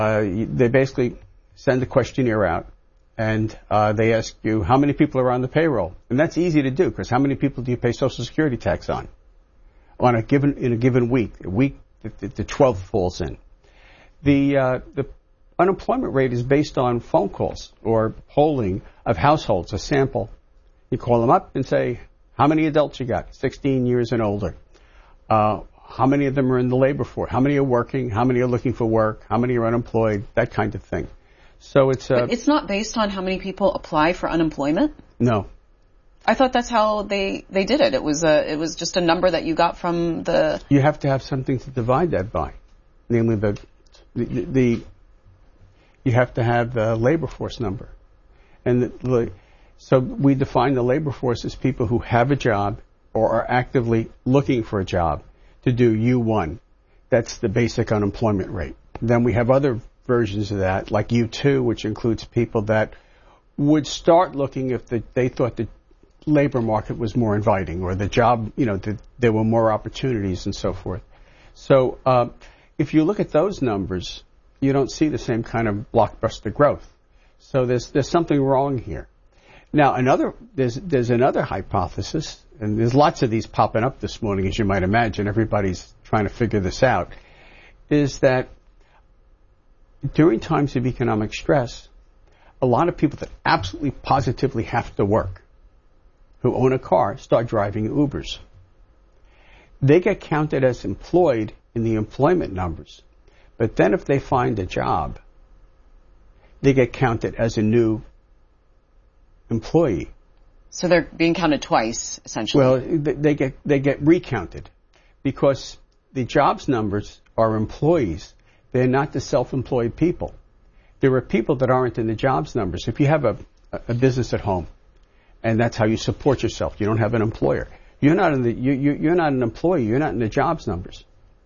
They basically send a questionnaire out, and they ask you how many people are on the payroll. And that's easy to do, because how many people do you pay Social Security tax on in a given week? A week that the 12th falls in. The unemployment rate is based on phone calls or polling of households, a sample. You call them up and say, how many adults you got? 16 years and older. How many of them are in the labor force? How many are working? How many are looking for work? How many are unemployed? That kind of thing. So But it's not based on how many people apply for unemployment? No. I thought that's how they did it. It was just a number that you got from the... You have to have something to divide that by. Namely, you have to have the labor force number. And so we define the labor force as people who have a job or are actively looking for a job to do U1. That's the basic unemployment rate. Then we have other versions of that, like U2, which includes people that would start looking if they thought the labor market was more inviting, or the job, there were more opportunities and so forth. So if you look at those numbers, you don't see the same kind of blockbuster growth. So there's something wrong here. Now, there's another hypothesis, and there's lots of these popping up this morning, as you might imagine. Everybody's trying to figure this out, is that during times of economic stress, a lot of people that absolutely positively have to work, who own a car, start driving Ubers. They get counted as employed in the employment numbers. But then if they find a job, they get counted as a new employee. So they're being counted twice, essentially. Well, they get recounted because the jobs numbers are employees. They're not the self-employed people. There are people that aren't in the jobs numbers. If you have a business at home, and that's how you support yourself, you don't have an employer. You're not an employee. You're not in the jobs numbers.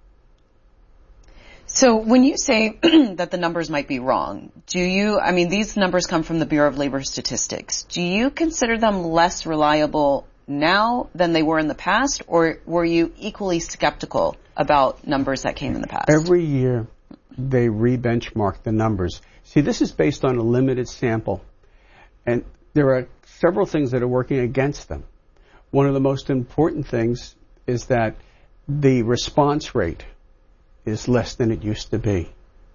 So when you say that the numbers might be wrong, these numbers come from the Bureau of Labor Statistics. Do you consider them less reliable now than they were in the past, or were you equally skeptical about numbers that came in the past? Every year they re-benchmark the numbers. See, this is based on a limited sample, and there are several things that are working against them. One of the most important things is that the response rate is less than it used to be.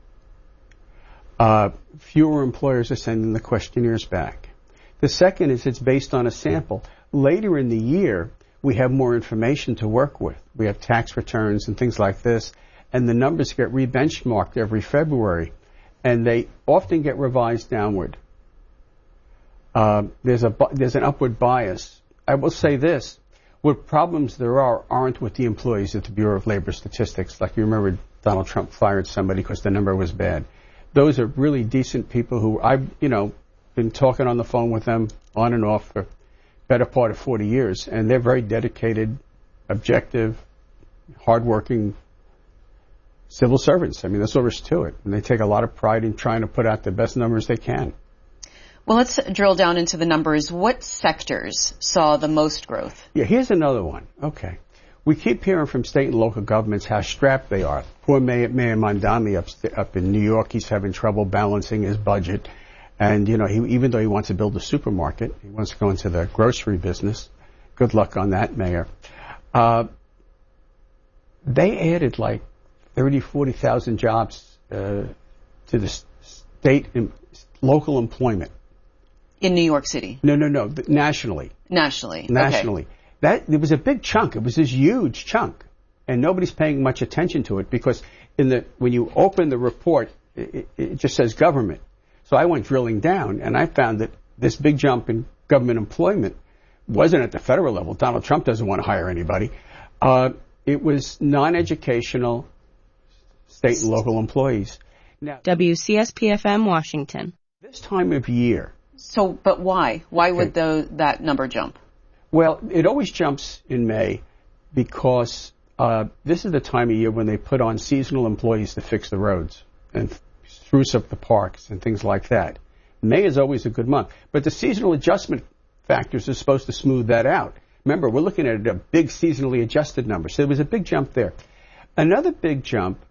Fewer employers are sending the questionnaires back. The second is it's based on a sample. Later in the year, we have more information to work with. We have tax returns and things like this, and the numbers get re-benchmarked every February, and they often get revised downward. There's an upward bias. I will say this. What problems there aren't with the employees at the Bureau of Labor Statistics. Like you remember Donald Trump fired somebody because the number was bad. Those are really decent people who I've, been talking on the phone with them on and off for better part of 40 years. And they're very dedicated, objective, hardworking civil servants. That's all there is to it. And they take a lot of pride in trying to put out the best numbers they can. Well, let's drill down into the numbers. What sectors saw the most growth? Yeah, here's another one. Okay. We keep hearing from state and local governments how strapped they are. Poor Mayor Mondami up in New York, he's having trouble balancing his budget. And, even though he wants to build a supermarket, he wants to go into the grocery business. Good luck on that, Mayor. They added like 40,000 jobs to the state and local employment. In New York City? No. Nationally. Nationally. Okay. It was a big chunk. It was this huge chunk. And nobody's paying much attention to it because when you open the report, it just says government. So I went drilling down and I found that this big jump in government employment wasn't at the federal level. Donald Trump doesn't want to hire anybody. It was non-educational state and local employees. Now, WCSP-FM, Washington. This time of year. So, but why? Why would that number jump? Well, it always jumps in May because this is the time of year when they put on seasonal employees to fix the roads and spruce up the parks and things like that. May is always a good month. But the seasonal adjustment factors are supposed to smooth that out. Remember, we're looking at a big seasonally adjusted number. So there was a big jump there. Another big jump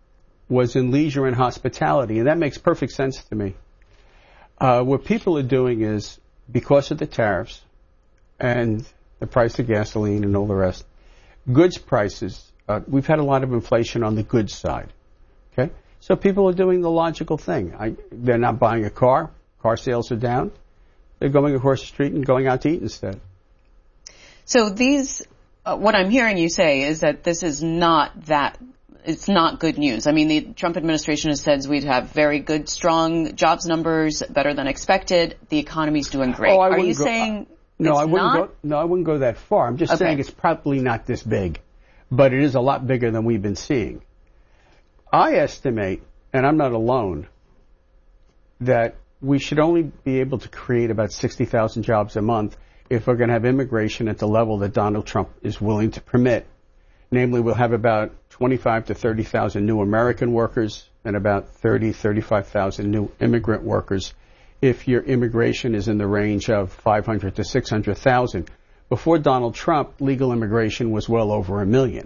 was in leisure and hospitality, and that makes perfect sense to me. What people are doing is, because of the tariffs and the price of gasoline and all the rest, goods prices, we've had a lot of inflation on the goods side. Okay? So people are doing the logical thing. They're not buying a car. Car sales are down. They're going across the street and going out to eat instead. So these, what I'm hearing you say is that this is not that, it's not good news. I mean, the Trump administration has said we'd have very good, strong jobs numbers, better than expected. The economy's doing great. Are you saying no, I wouldn't go that far. I'm just saying it's probably not this big, but it is a lot bigger than we've been seeing. I estimate, and I'm not alone, that we should only be able to create about 60,000 jobs a month if we're going to have immigration at the level that Donald Trump is willing to permit. Namely, we'll have about 25 to 30,000 new American workers and about 35,000 new immigrant workers if your immigration is in the range of 500 to 600,000. Before Donald Trump, legal immigration was well over 1 million.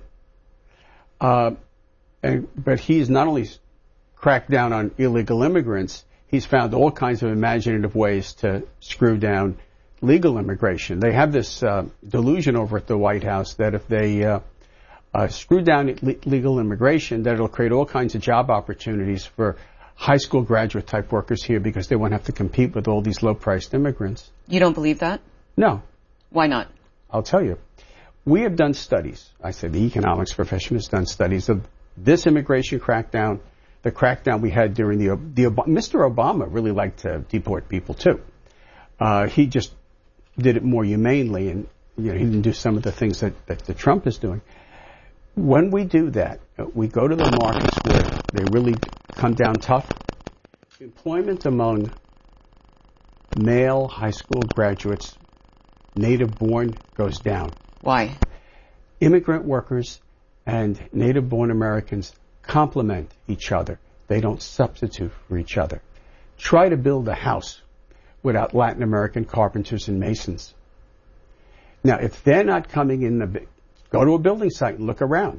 But he's not only cracked down on illegal immigrants, he's found all kinds of imaginative ways to screw down legal immigration. They have this delusion over at the White House that if they screw down legal immigration, that it'll create all kinds of job opportunities for high school graduate type workers here because they won't have to compete with all these low-priced immigrants. You don't believe that? No. Why not? I'll tell you. We have done studies. I say the economics profession has done studies of this immigration crackdown, the crackdown we had during the Mr. Obama really liked to deport people too. He just did it more humanely, and he didn't do some of the things that the Trump is doing. When we do that, we go to the markets where they really come down tough. Employment among male high school graduates, native-born, goes down. Why? Immigrant workers and native-born Americans complement each other. They don't substitute for each other. Try to build a house without Latin American carpenters and masons. Now, if they're not coming in go to a building site and look around.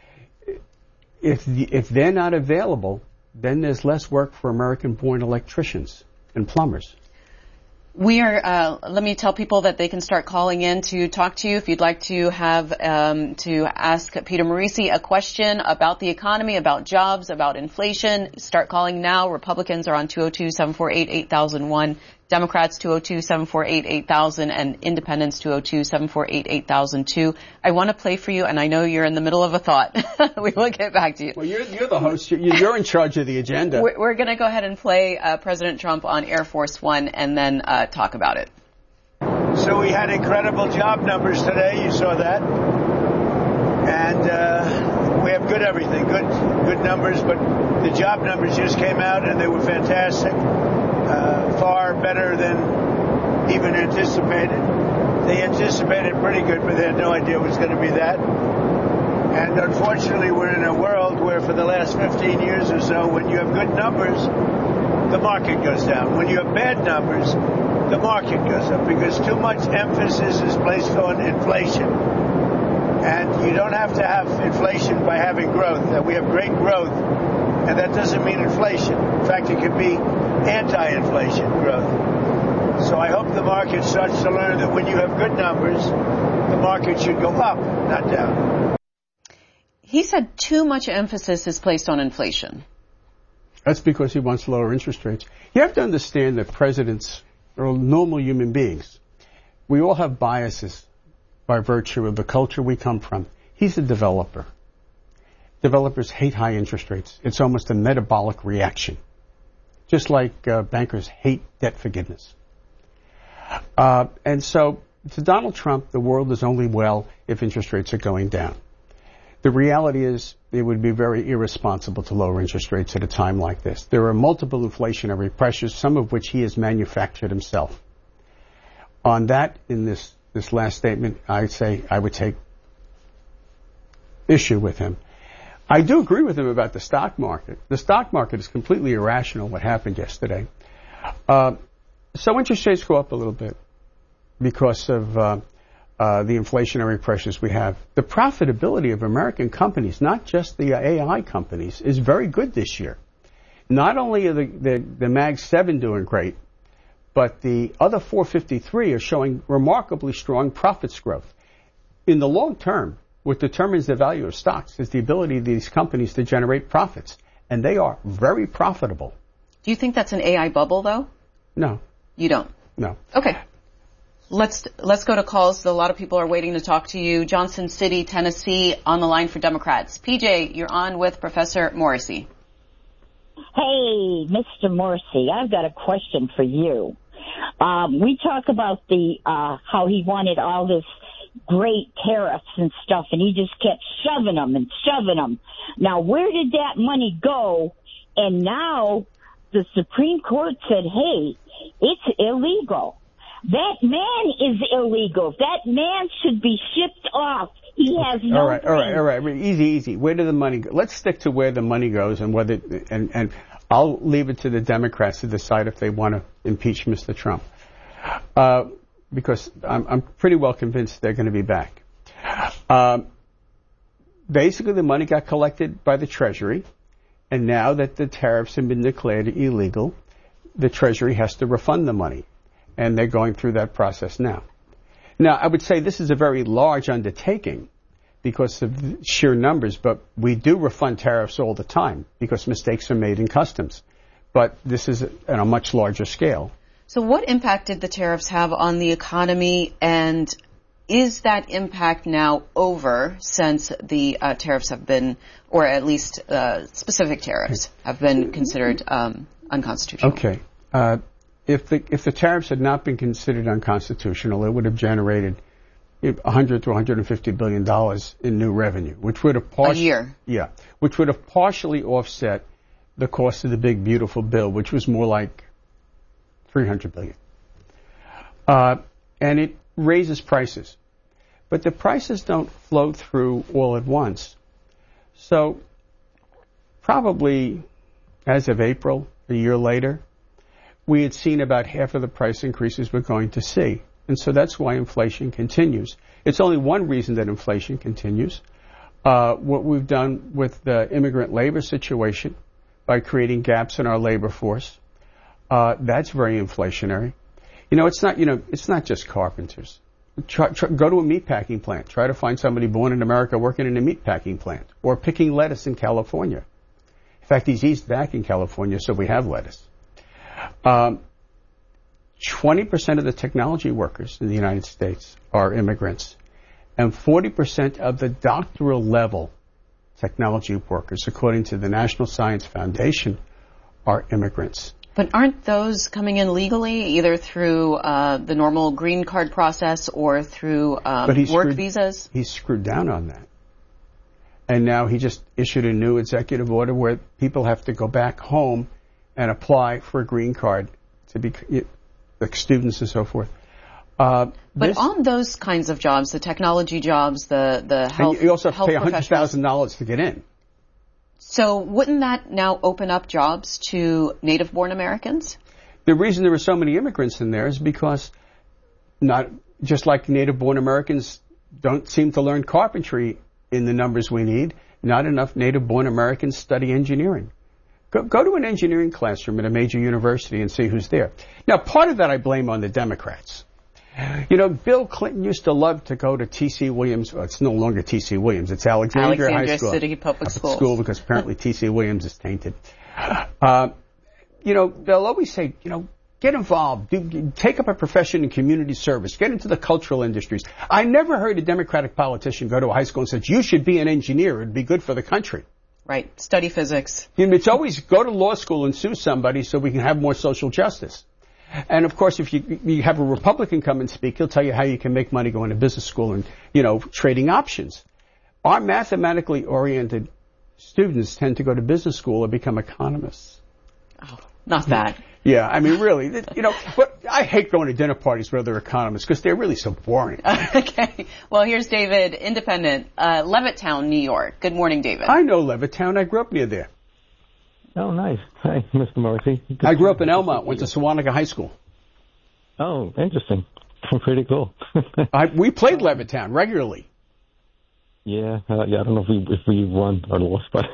If they're not available, then there's less work for American-born electricians and plumbers. We are, let me tell people that they can start calling in to talk to you if you'd like to have, to ask Peter Morici a question about the economy, about jobs, about inflation. Start calling now. Republicans are on 202-748-8001. Democrats 202-748-8000 and Independents 202-748-8002. I want to play for you, and I know you're in the middle of a thought. We will get back to you. Well, you're the host. You're in charge of the agenda. We're going to go ahead and play President Trump on Air Force One and then talk about it. So we had incredible job numbers today. You saw that. And we have good everything, good numbers, but the job numbers just came out and they were fantastic. Far better than even anticipated. They anticipated pretty good, but they had no idea it was going to be that. And unfortunately, we're in a world where for the last 15 years or so, when you have good numbers, the market goes down. When you have bad numbers, the market goes up because too much emphasis is placed on inflation. And you don't have to have inflation by having growth. We have great growth, and that doesn't mean inflation. In fact, it could be anti-inflation growth. So I hope the market starts to learn that when you have good numbers, the market should go up, not down. He said too much emphasis is placed on inflation. That's because he wants lower interest rates. You have to understand that presidents are normal human beings. We all have biases by virtue of the culture we come from. He's a developer. Developers hate high interest rates. It's almost a metabolic reaction. Just like bankers hate debt forgiveness. And so, to Donald Trump, the world is only well if interest rates are going down. The reality is it would be very irresponsible to lower interest rates at a time like this. There are multiple inflationary pressures, some of which he has manufactured himself. On that, in this last statement, I say I would take issue with him. I do agree with him about the stock market. The stock market is completely irrational, what happened yesterday. So interest rates go up a little bit because of the inflationary pressures we have. The profitability of American companies, not just the AI companies, is very good this year. Not only are the Mag 7 doing great, but the other 453 are showing remarkably strong profits growth. In the long term, what determines the value of stocks is the ability of these companies to generate profits, and they are very profitable. Do you think that's an AI bubble, though? No. You don't? No. Okay. Let's go to calls. A lot of people are waiting to talk to you. Johnson City, Tennessee, on the line for Democrats. PJ, you're on with Professor Morrissey. Hey, Mr. Morrissey, I've got a question for you. We talk about how he wanted all this great tariffs and stuff, and he just kept shoving them. Now, where did that money go? And now the Supreme Court said, hey, it's illegal. That man is illegal. That man should be shipped off. He has no All right. Easy. Where did the money go? Let's stick to where the money goes, and whether and I'll leave it to the Democrats to decide if they want to impeach Mr. Trump, because I'm pretty well convinced they're going to be back. Basically, the money got collected by the Treasury, and now that the tariffs have been declared illegal, the Treasury has to refund the money, and they're going through that process now. Now, I would say this is a very large undertaking because of sheer numbers, but we do refund tariffs all the time because mistakes are made in customs. But this is at a much larger scale. So what impact did the tariffs have on the economy, and is that impact now over since the tariffs have been, or at least specific tariffs, have been considered unconstitutional? Okay. If the tariffs had not been considered unconstitutional, it would have generated $100 to $150 billion in new revenue, which would have a year. Yeah, which would have partially offset the cost of the big beautiful bill, which was more like $300 billion. And it raises prices, but the prices don't flow through all at once. So probably as of April, a year later, we had seen about half of the price increases we're going to see. And so that's why inflation continues. It's only one reason that inflation continues. What we've done with the immigrant labor situation by creating gaps in our labor force, that's very inflationary. It's not just carpenters. Go to a meatpacking plant. Try to find somebody born in America working in a meatpacking plant or picking lettuce in California. In fact, he's eased back in California, so we have lettuce. 20% of the technology workers in the United States are immigrants, and 40% of the doctoral level technology workers, according to the National Science Foundation, are immigrants. But aren't those coming in legally, either through the normal green card process or through work visas? He's screwed down on that. And now he just issued a new executive order where people have to go back home and apply for a green card to be like students and so forth. But on those kinds of jobs, the technology jobs, the health, and you also have to pay $100,000 $100,000 to get in. So wouldn't that now open up jobs to native-born Americans? The reason there are so many immigrants in there is because not just like native-born Americans don't seem to learn carpentry in the numbers we need, not enough native-born Americans study engineering. Go to an engineering classroom at a major university and see who's there. Now, part of that I blame on the Democrats. Bill Clinton used to love to go to T.C. Williams. Well, it's no longer T.C. Williams. It's Alexandria High School. City Public School. Because apparently T.C. Williams is tainted. They'll always say, get involved. Take up a profession in community service. Get into the cultural industries. I never heard a Democratic politician go to a high school and say, you should be an engineer. It'd be good for the country. Right. Study physics. It's always go to law school and sue somebody so we can have more social justice. And, of course, if you have a Republican come and speak, he'll tell you how you can make money going to business school and, trading options. Our mathematically oriented students tend to go to business school or become economists. Oh, not that. Yeah, I mean, really, but I hate going to dinner parties with other economists because they're really so boring. Okay. Well, here's David, independent, Levittown, New York. Good morning, David. I know Levittown. I grew up near there. Oh, nice. Hi, Mr. Morrissey. I grew up in Elmont, went to Sewanega High School. Oh, interesting. Pretty cool. We played Levittown regularly. Yeah, I don't know if we won or lost, but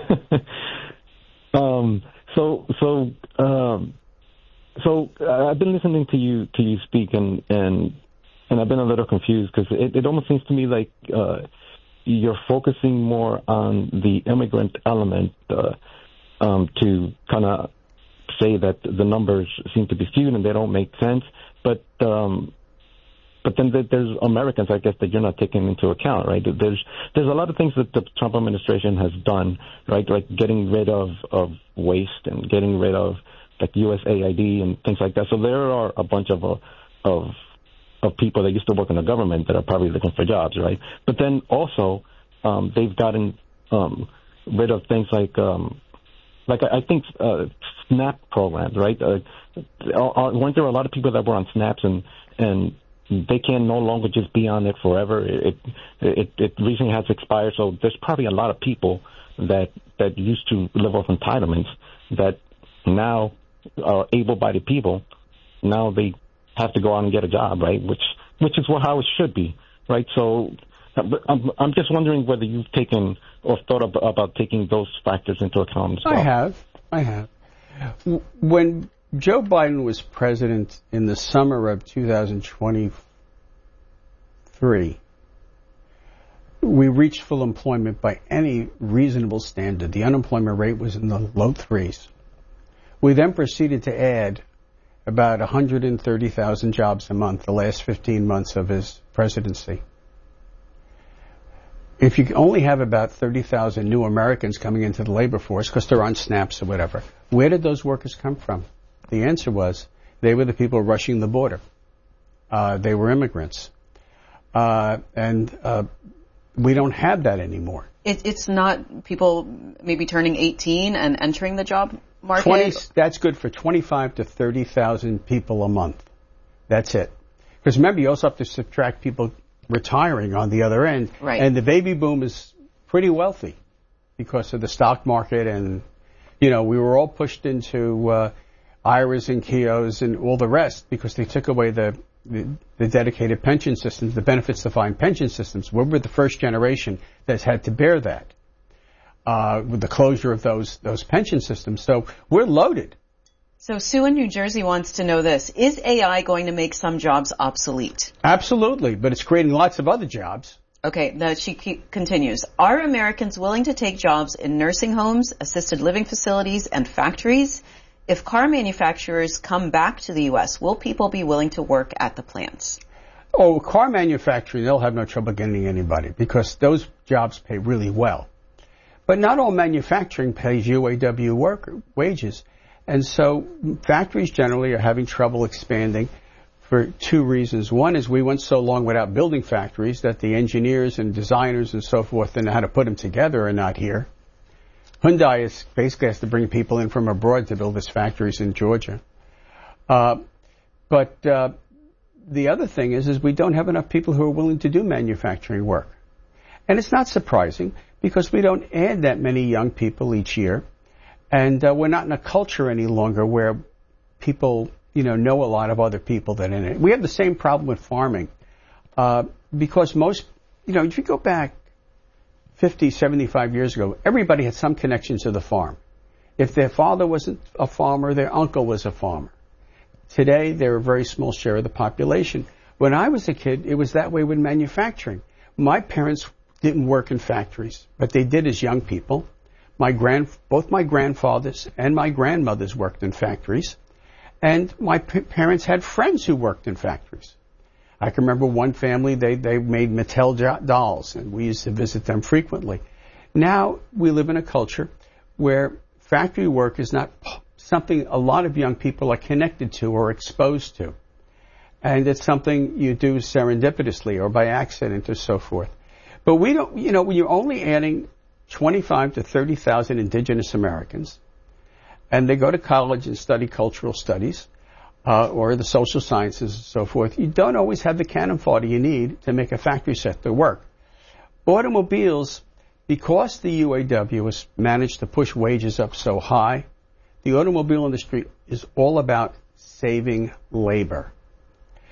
so I've been listening to you speak, and I've been a little confused because it almost seems to me like you're focusing more on the immigrant element to kind of say that the numbers seem to be skewed and they don't make sense, but then there's Americans, I guess, that you're not taking into account, right? There's a lot of things that the Trump administration has done, right? Like getting rid of waste and getting rid of like USAID and things like that. So there are a bunch of people that used to work in the government that are probably looking for jobs, right? But then also they've gotten rid of things like I think SNAP programs, right? Weren't there a lot of people that were on SNAPs and they can no longer just be on it forever? It recently has expired, so there's probably a lot of people that used to live off entitlements that now are able-bodied people. Now they have to go out and get a job, right? Which is how it should be, right? So I'm just wondering whether you've taken or thought about taking those factors into account as well. I have. When Joe Biden was president in the summer of 2023, we reached full employment by any reasonable standard. The unemployment rate was in the low threes. We then proceeded to add about 130,000 jobs a month the last 15 months of his presidency. If you only have about 30,000 new Americans coming into the labor force because they're on SNAPs or whatever, where did those workers come from? The answer was they were the people rushing the border. They were immigrants. And we don't have that anymore. It's not people maybe turning 18 and entering the job market? That's good for 25 to 30,000 people a month. That's it. Because remember, you also have to subtract people retiring on the other end. Right. And the baby boom is pretty wealthy because of the stock market. And, we were all pushed into IRAs and KIOs and all the rest because they took away the dedicated pension systems, the benefits-defined pension systems. We were the first generation that's had to bear that with the closure of those pension systems. So we're loaded. So Sue in New Jersey wants to know this. Is AI going to make some jobs obsolete? Absolutely, but it's creating lots of other jobs. Okay, now she continues. Are Americans willing to take jobs in nursing homes, assisted living facilities, and factories? If car manufacturers come back to the U.S., will people be willing to work at the plants? Oh, car manufacturing, they'll have no trouble getting anybody because those jobs pay really well. But not all manufacturing pays UAW wages. And so factories generally are having trouble expanding for two reasons. One is we went so long without building factories that the engineers and designers and so forth and how to put them together are not here. Hyundai basically has to bring people in from abroad to build its factories in Georgia. But the other thing is we don't have enough people who are willing to do manufacturing work. And it's not surprising because we don't add that many young people each year. And we're not in a culture any longer where people, know a lot of other people that are in it. We have the same problem with farming because most, if you go back 50, 75 years ago, everybody had some connection to the farm. If their father wasn't a farmer, their uncle was a farmer. Today, they're a very small share of the population. When I was a kid, it was that way with manufacturing. My parents didn't work in factories, but they did as young people. Both my grandfathers and my grandmothers worked in factories, and my parents had friends who worked in factories. I can remember one family, they made Mattel dolls, and we used to visit them frequently. Now we live in a culture where factory work is not something a lot of young people are connected to or exposed to. And it's something you do serendipitously or by accident or so forth. But we don't, when you're only adding 25 to 30,000 indigenous Americans, and they go to college and study cultural studies, or the social sciences and so forth, you don't always have the cannon fodder you need to make a factory sector work. Automobiles, because the UAW has managed to push wages up so high, the automobile industry is all about saving labor.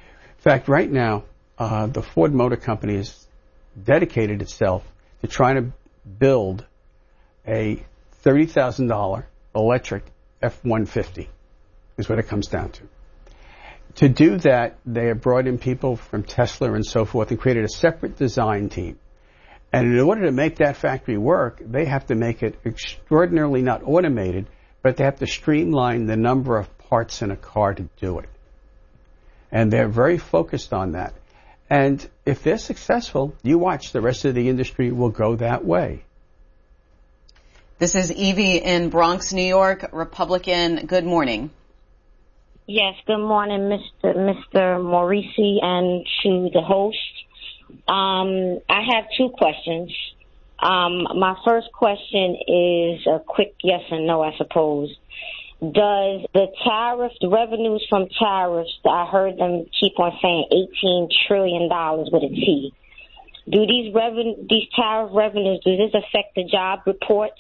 fact, right now, the Ford Motor Company has dedicated itself to trying to build a $30,000 electric F-150, is what it comes down to. To do that, they have brought in people from Tesla and so forth and created a separate design team. And in order to make that factory work, they have to make it extraordinarily not automated, but they have to streamline the number of parts in a car to do it. And they're very focused on that. And if they're successful, you watch, the rest of the industry will go that way. This is Evie in Bronx, New York, Republican. Good morning. Yes, good morning, Mr. Morrissey, and to the host. I have two questions. My first question is a quick yes and no, I suppose. Does the revenues from tariffs, I heard them keep on saying $18 trillion with a T. Do these tariff revenues, does this affect the job reports?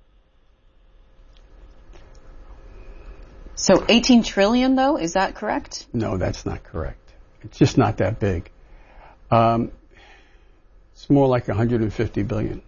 So 18 trillion, though, is that correct? No, that's not correct. It's just not that big. It's more like 150 billion.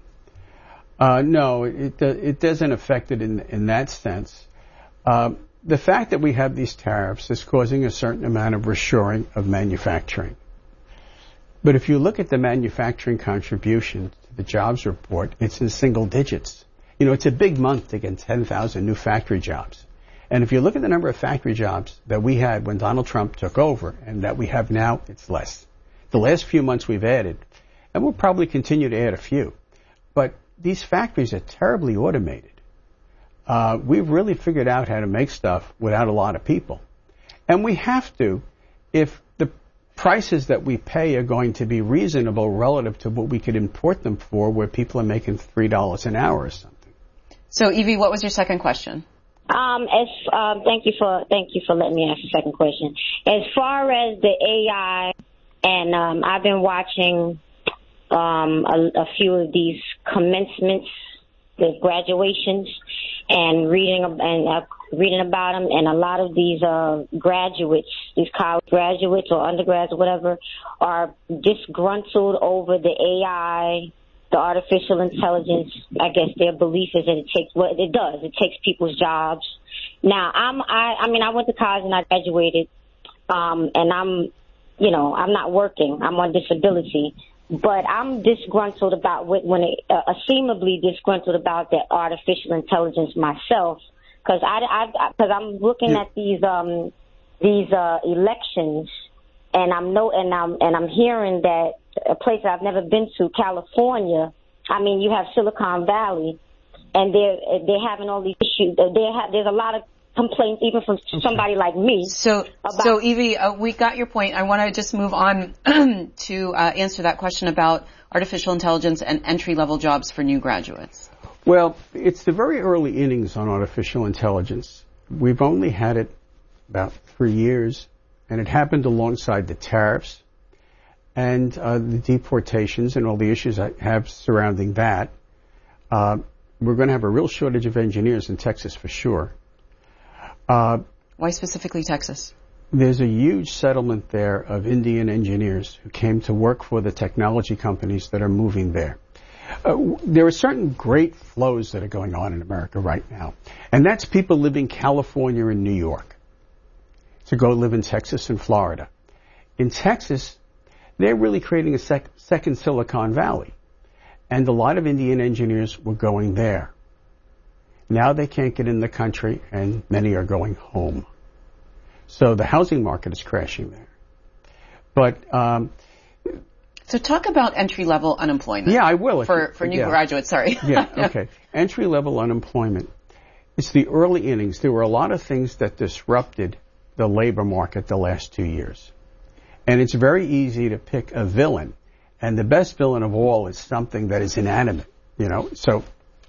No, it doesn't affect it in that sense. The fact that we have these tariffs is causing a certain amount of reshoring of manufacturing. But if you look at the manufacturing contribution to the jobs report, it's in single digits. You know, it's a big month to get 10,000 new factory jobs. And if you look at the number of factory jobs that we had when Donald Trump took over and that we have now, it's less. The last few months we've added, and we'll probably continue to add a few. But these factories are terribly automated. We've really figured out how to make stuff without a lot of people. And we have to if the prices that we pay are going to be reasonable relative to what we could import them for, where people are making $3 an hour or something. So, Evie, what was your second question? Thank you for letting me ask the second question. As far as the AI, and I've been watching a few of these commencements, the graduations, and reading about them, and a lot of these graduates, these college graduates or undergrads or whatever, are disgruntled over the AI, the artificial intelligence. I guess their belief is that it takes people's jobs. Now, I went to college and I graduated, and I'm not working. I'm on disability. But I'm disgruntled about seemingly disgruntled about the artificial intelligence myself, because I'm looking at these elections, and I'm hearing that a place that I've never been to, California. I mean, you have Silicon Valley, and they're having all these issues. There's a lot of complaints, even from somebody like me. So Evie, we got your point. I want to just move on to answer that question about artificial intelligence and entry-level jobs for new graduates. Well, it's the very early innings on artificial intelligence. We've only had it about 3 years, and it happened alongside the tariffs and the deportations and all the issues I have surrounding that. We're going to have a real shortage of engineers in Texas for sure. Why specifically Texas? There's a huge settlement there of Indian engineers who came to work for the technology companies that are moving there. There are certain great flows that are going on in America right now, and that's people leaving California and New York to go live in Texas and Florida. In Texas, they're really creating a second Silicon Valley, and a lot of Indian engineers were going there. Now they can't get in the country, and many are going home. So the housing market is crashing there. But so talk about entry-level unemployment. Yeah, I will. For new graduates, sorry. Yeah, okay. Entry-level unemployment. It's the early innings. There were a lot of things that disrupted the labor market the last 2 years. And it's very easy to pick a villain. And the best villain of all is something that is inanimate, So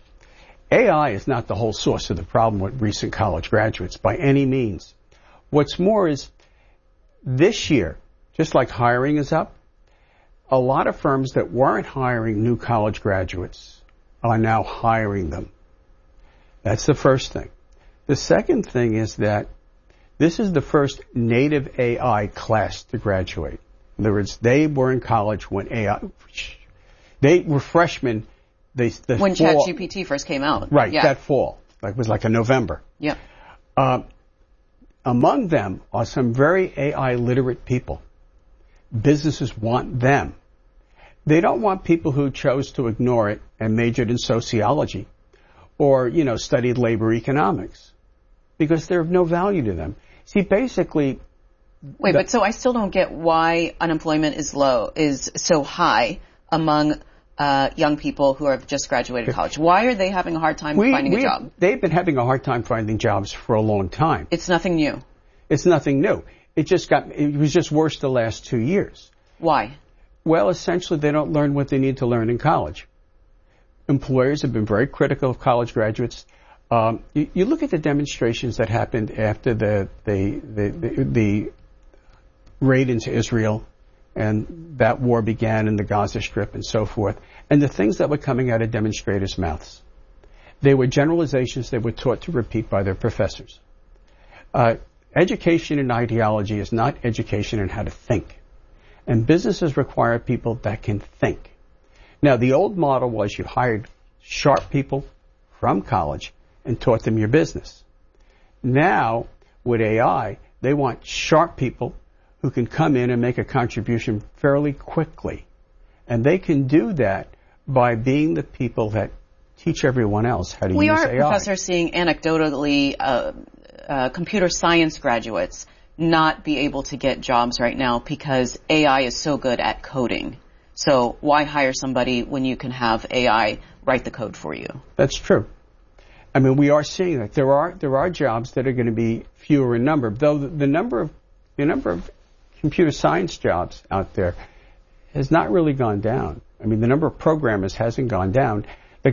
AI is not the whole source of the problem with recent college graduates by any means. What's more is this year, just like hiring is up, a lot of firms that weren't hiring new college graduates are now hiring them. That's the first thing. The second thing is that This is the first native AI class to graduate. In other words, they were in college when AI, they were freshmen. When ChatGPT first came out. Right, that fall. It was like a November. Yeah. Among them are some very AI literate people. Businesses want them. They don't want people who chose to ignore it and majored in sociology or, studied labor economics because they're of no value to them. See, basically... but so I still don't get why unemployment is so high among young people who have just graduated college. Why are they having a hard time finding a job? They've been having a hard time finding jobs for a long time. It's nothing new. It's nothing new. It was just worse the last 2 years. Why? Well, essentially, they don't learn what they need to learn in college. Employers have been very critical of college graduates. You look at the demonstrations that happened after the raid into Israel and that war began in the Gaza Strip and so forth, and the things that were coming out of demonstrators' mouths. They were generalizations they were taught to repeat by their professors. Education in ideology is not education in how to think. And businesses require people that can think. Now, the old model was you hired sharp people from college and taught them your business. Now, with AI, they want sharp people who can come in and make a contribution fairly quickly. And they can do that by being the people that teach everyone else how to use AI. We are, Professor, seeing anecdotally computer science graduates not be able to get jobs right now because AI is so good at coding. So why hire somebody when you can have AI write the code for you? That's true. I mean, we are seeing that there are jobs that are going to be fewer in number, though the number of computer science jobs out there has not really gone down. I mean, the number of programmers hasn't gone down.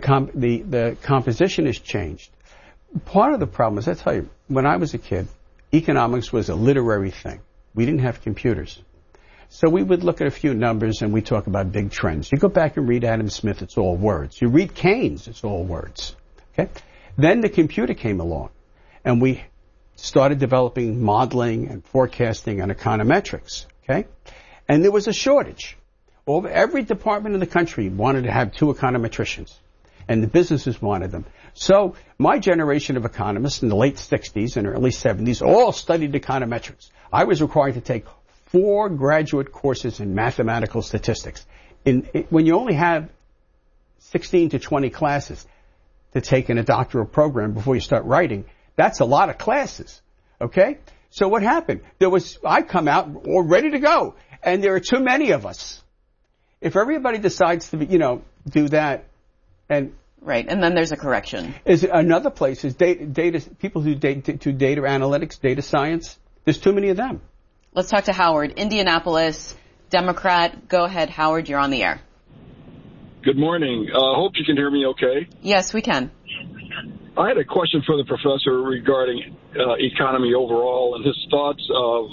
The composition has changed. Part of the problem is, I tell you, when I was a kid, economics was a literary thing. We didn't have computers. So we would look at a few numbers and we talk about big trends. You go back and read Adam Smith, it's all words. You read Keynes, it's all words. Okay? Then the computer came along and we started developing modeling and forecasting and econometrics. Okay? And there was a shortage. Every department in the country wanted to have 2 econometricians. And the businesses wanted them. So my generation of economists in the late 60s and early 70s all studied econometrics. I was required to take 4 graduate courses in mathematical statistics. When you only have 16 to 20 classes to take in a doctoral program before you start writing, that's a lot of classes. Okay? So what happened? I come out all ready to go, and there are too many of us. If everybody decides to, do that, right, and then there's a correction. Is another place is data people who do data analytics, data science. There's too many of them. Let's talk to Howard, Indianapolis, Democrat. Go ahead, Howard. You're on the air. Good morning. Hope you can hear me okay. Yes, we can. I had a question for the professor regarding economy overall and his thoughts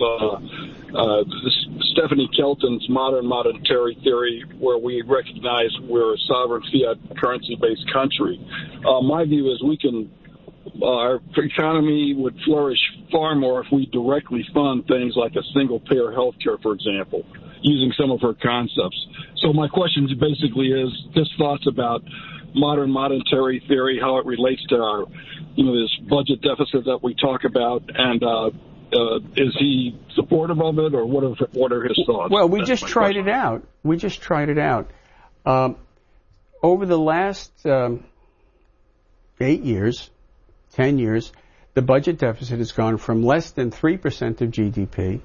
of Stephanie Kelton's modern monetary theory, where we recognize we're a sovereign fiat currency-based country. My view is our economy would flourish far more if we directly fund things like a single-payer health care, for example, using some of her concepts. So my question basically is his thoughts about modern monetary theory, how it relates to our, this budget deficit that we talk about, and is he supportive of it, or what are his thoughts? Well, we just tried it out. Over the last 8 years, 10 years, the budget deficit has gone from less than 3% of GDP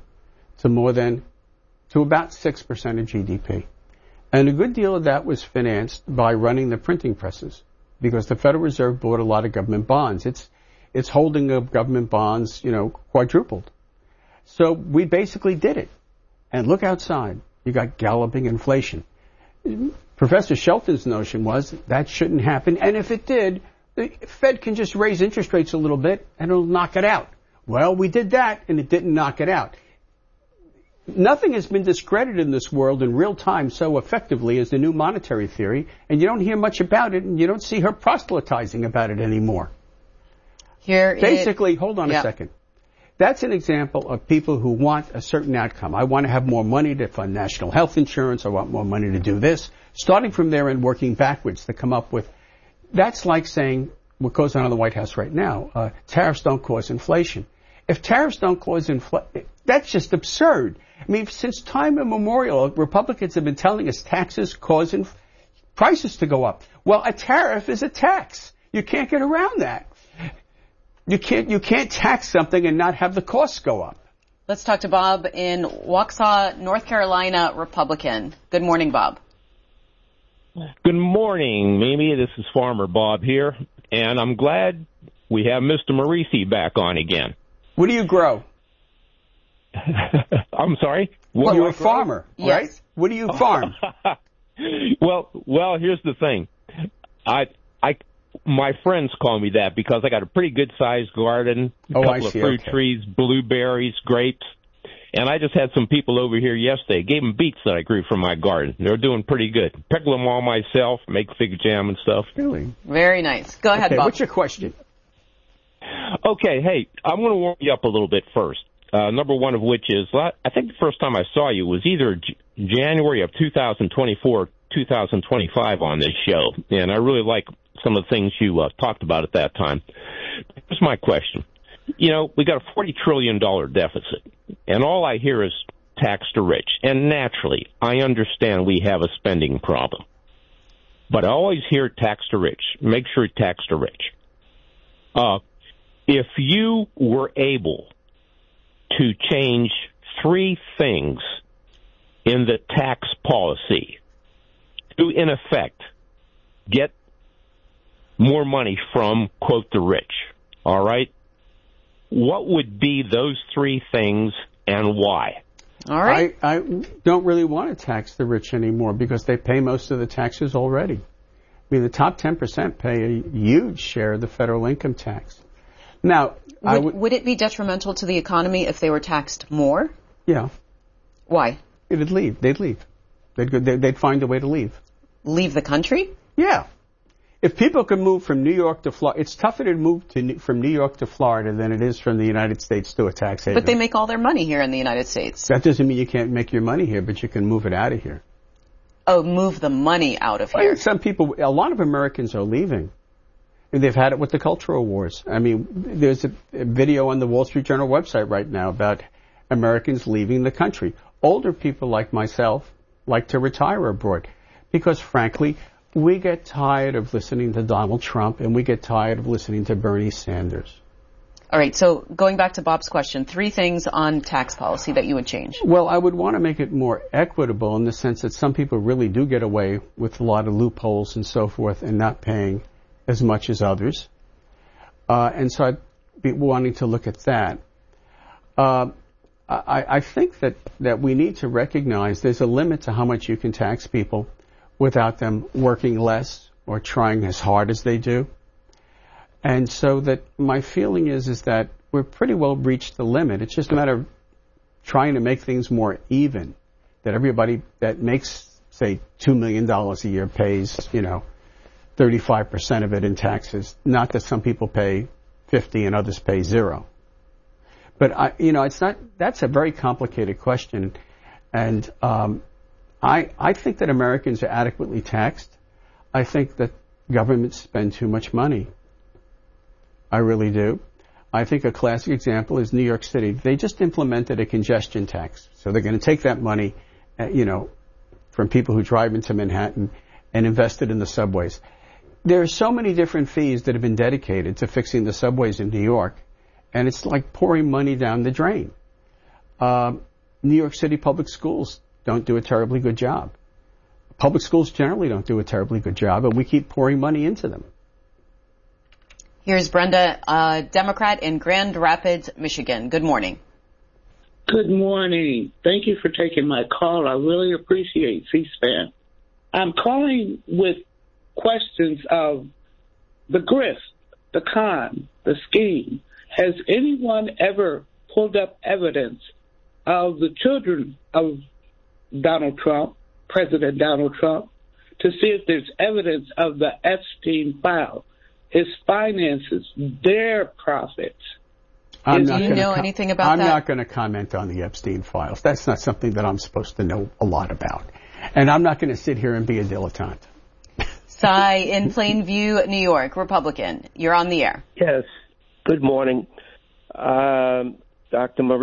to about 6% of GDP. And a good deal of that was financed by running the printing presses, because the Federal Reserve bought a lot of government bonds. Its holding of government bonds, quadrupled. So we basically did it. And look outside. You got galloping inflation. Professor Shelton's notion was that shouldn't happen. And if it did, the Fed can just raise interest rates a little bit and it'll knock it out. Well, we did that and it didn't knock it out. Nothing has been discredited in this world in real time so effectively as the new monetary theory, and you don't hear much about it, and you don't see her proselytizing about it anymore. Hold on a second. That's an example of people who want a certain outcome. I want to have more money to fund national health insurance. I want more money to do this. Starting from there and working backwards to come up with, that's like saying what goes on in the White House right now. Tariffs don't cause inflation. If tariffs don't cause inflation, that's just absurd. I mean, since time immemorial, Republicans have been telling us taxes cause prices to go up. Well, a tariff is a tax. You can't get around that. You can't tax something and not have the costs go up. Let's talk to Bob in Waukesha, North Carolina, Republican. Good morning, Bob. Good morning, Mimi. This is Farmer Bob here, and I'm glad we have Mr. Morisi back on again. What do you grow? I'm sorry? Well, you're a farmer, right? Yes. What do you farm? Well, here's the thing. My friends call me that because I got a pretty good-sized garden, a couple of fruit trees, blueberries, grapes, and I just had some people over here yesterday. Gave them beets that I grew from my garden. They're doing pretty good. Pickle them all myself, make fig jam and stuff. Really? Very nice. Go ahead, Bob. What's your question? Okay, hey, I'm going to warm you up a little bit first. Number one of which is, I think the first time I saw you was either January of 2024 2025 on this show, and I really like some of the things you talked about at that time. Here's my question. You know, we got a $40 trillion deficit, and all I hear is tax the rich. And naturally, I understand we have a spending problem. But I always hear tax the rich. Make sure you tax the rich. If you were able to change three things in the tax policy to, in effect, get more money from, quote, the rich, all right? What would be those three things and why? All right. I don't really want to tax the rich anymore because they pay most of the taxes already. I mean, the top 10% pay a huge share of the federal income tax. Now, would it be detrimental to the economy if they were taxed more? Yeah. Why? They'd leave. They'd find a way to leave. Leave the country? Yeah. If people could move from New York to Florida, it's tougher to move from New York to Florida than it is from the United States to a tax haven. But they make all their money here in the United States. That doesn't mean you can't make your money here, but you can move it out of here. Oh, move the money out of here. Some people, a lot of Americans are leaving. And they've had it with the cultural wars. I mean, there's a video on the Wall Street Journal website right now about Americans leaving the country. Older people like myself like to retire abroad because, frankly, we get tired of listening to Donald Trump and we get tired of listening to Bernie Sanders. All right, so going back to Bob's question, three things on tax policy that you would change. Well, I would want to make it more equitable in the sense that some people really do get away with a lot of loopholes and so forth and not paying as much as others. And so I'd be wanting to look at that. I think that we need to recognize there's a limit to how much you can tax people without them working less or trying as hard as they do. And so that my feeling is that we've pretty well reached the limit. It's just a matter of trying to make things more even, that everybody that makes, say, $2 million a year pays, 35% of it in taxes. Not that some people pay 50 and others pay 0. But it's not. That's a very complicated question, and I think that Americans are adequately taxed. I think that governments spend too much money. I really do. I think a classic example is New York City. They just implemented a congestion tax, so they're going to take that money, from people who drive into Manhattan and invest it in the subways. There are so many different fees that have been dedicated to fixing the subways in New York, and it's like pouring money down the drain. New York City public schools don't do a terribly good job. Public schools generally don't do a terribly good job, and we keep pouring money into them. Here's Brenda, a Democrat in Grand Rapids, Michigan. Good morning. Good morning. Thank you for taking my call. I really appreciate C-SPAN. I'm calling with questions of the grift, the con, the scheme. Has anyone ever pulled up evidence of the children of Donald Trump, President Donald Trump, to see if there's evidence of the Epstein file, his finances, their profits? Do you know anything about that? I'm not going to comment on the Epstein files. That's not something that I'm supposed to know a lot about. And I'm not going to sit here and be a dilettante. Cy in Plainview, New York, Republican. You're on the air. Yes. Good morning. Dr. Marie.